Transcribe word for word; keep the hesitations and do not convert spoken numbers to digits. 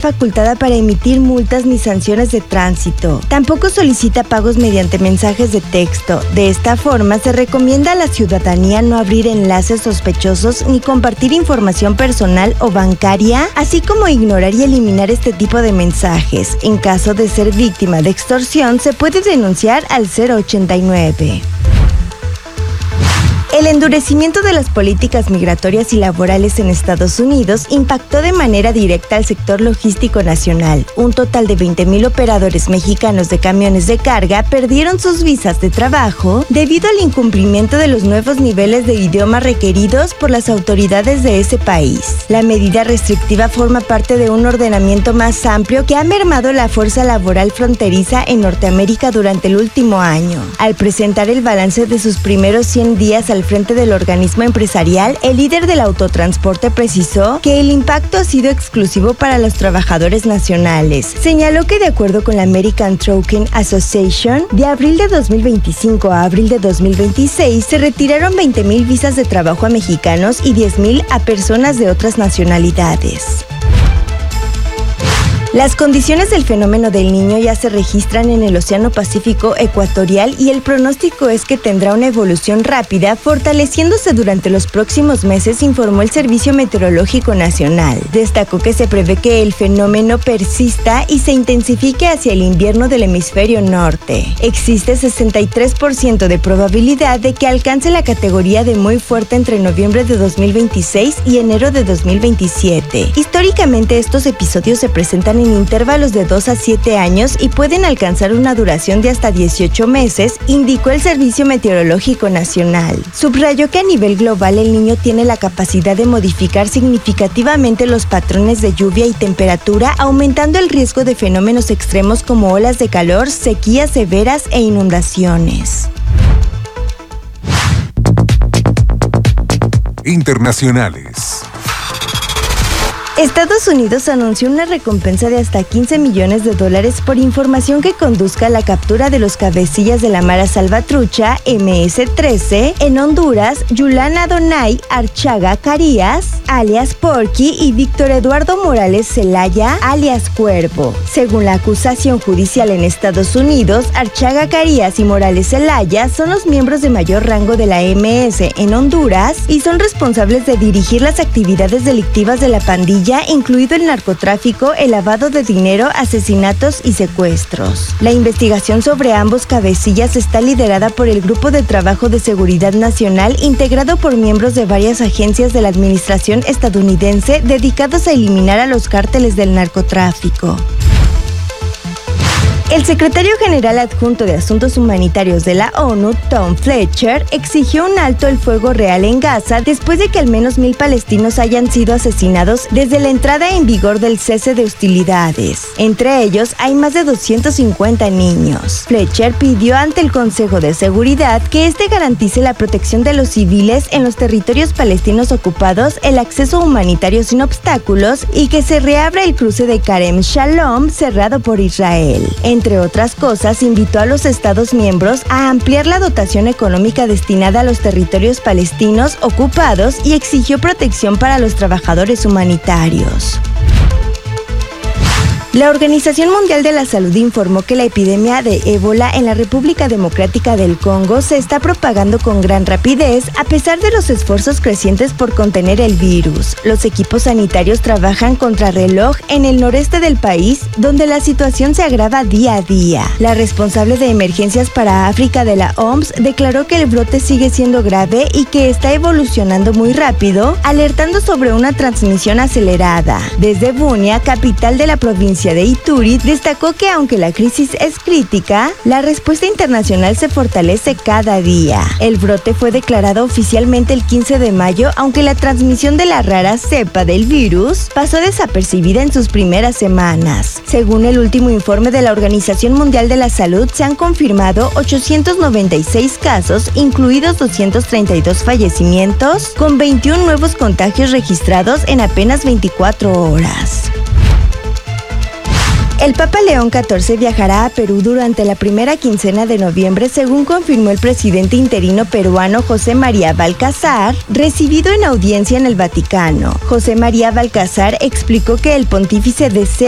facultada para emitir multas ni sanciones de tránsito. Tampoco solicita pagos mediante mensajes de texto. De esta forma, se recomienda a la ciudadanía no abrir enlaces sospechosos ni compartir información personal o bancaria, así como ignorar y eliminar este tipo de mensajes. En caso de ser víctima de extorsión, se puede denunciar al cero ochenta y nueve. El endurecimiento de las políticas migratorias y laborales en Estados Unidos impactó de manera directa al sector logístico nacional. Un total de veinte mil operadores mexicanos de camiones de carga perdieron sus visas de trabajo debido al incumplimiento de los nuevos niveles de idioma requeridos por las autoridades de ese país. La medida restrictiva forma parte de un ordenamiento más amplio que ha mermado la fuerza laboral fronteriza en Norteamérica durante el último año. Al presentar el balance de sus primeros cien días al frente del organismo empresarial, el líder del autotransporte precisó que el impacto ha sido exclusivo para los trabajadores nacionales. Señaló que de acuerdo con la American Trucking Association, de abril de dos mil veinticinco a abril de dos mil veintiséis se retiraron veinte mil visas de trabajo a mexicanos y diez mil a personas de otras nacionalidades. Las condiciones del fenómeno del Niño ya se registran en el Océano Pacífico ecuatorial y el pronóstico es que tendrá una evolución rápida, fortaleciéndose durante los próximos meses, informó el Servicio Meteorológico Nacional. Destacó que se prevé que el fenómeno persista y se intensifique hacia el invierno del hemisferio norte. Existe sesenta y tres por ciento de probabilidad de que alcance la categoría de muy fuerte entre noviembre de dos mil veintiséis y enero de dos mil veintisiete. Históricamente, estos episodios se presentan en intervalos de dos a siete años y pueden alcanzar una duración de hasta dieciocho meses, indicó el Servicio Meteorológico Nacional. Subrayó que a nivel global el Niño tiene la capacidad de modificar significativamente los patrones de lluvia y temperatura, aumentando el riesgo de fenómenos extremos como olas de calor, sequías severas e inundaciones. Internacionales. Estados Unidos anunció una recompensa de hasta quince millones de dólares por información que conduzca a la captura de los cabecillas de la Mara Salvatrucha eme ese trece en Honduras, Yulan Adonai Archaga Carías, alias Porky, y Víctor Eduardo Morales Zelaya, alias Cuervo. Según la acusación judicial en Estados Unidos, Archaga Carías y Morales Zelaya son los miembros de mayor rango de la eme ese en Honduras y son responsables de dirigir las actividades delictivas de la pandilla, incluido el narcotráfico, el lavado de dinero, asesinatos y secuestros. La investigación sobre ambos cabecillas está liderada por el Grupo de Trabajo de Seguridad Nacional, integrado por miembros de varias agencias de la administración estadounidense dedicados a eliminar a los cárteles del narcotráfico. El secretario general adjunto de Asuntos Humanitarios de la ONU, Tom Fletcher, exigió un alto el fuego real en Gaza después de que al menos mil palestinos hayan sido asesinados desde la entrada en vigor del cese de hostilidades. Entre ellos hay más de doscientos cincuenta niños. Fletcher pidió ante el Consejo de Seguridad que este garantice la protección de los civiles en los territorios palestinos ocupados, el acceso humanitario sin obstáculos y que se reabra el cruce de Karem Shalom cerrado por Israel. Entre otras cosas, invitó a los Estados miembros a ampliar la dotación económica destinada a los territorios palestinos ocupados y exigió protección para los trabajadores humanitarios. La Organización Mundial de la Salud informó que la epidemia de ébola en la República Democrática del Congo se está propagando con gran rapidez a pesar de los esfuerzos crecientes por contener el virus. Los equipos sanitarios trabajan contrarreloj en el noreste del país, donde la situación se agrava día a día. La responsable de emergencias para África de la O M S declaró que el brote sigue siendo grave y que está evolucionando muy rápido, alertando sobre una transmisión acelerada. Desde Bunia, capital de la provincia de Ituri, destacó que aunque la crisis es crítica, la respuesta internacional se fortalece cada día. El brote fue declarado oficialmente el quince de mayo, aunque la transmisión de la rara cepa del virus pasó desapercibida en sus primeras semanas. Según el último informe de la Organización Mundial de la Salud, se han confirmado ochocientos noventa y seis casos, incluidos doscientos treinta y dos fallecimientos, con veintiún nuevos contagios registrados en apenas veinticuatro horas. El Papa León catorce viajará a Perú durante la primera quincena de noviembre, según confirmó el presidente interino peruano José María Balcázar, recibido en audiencia en el Vaticano. José María Balcázar explicó que el pontífice desea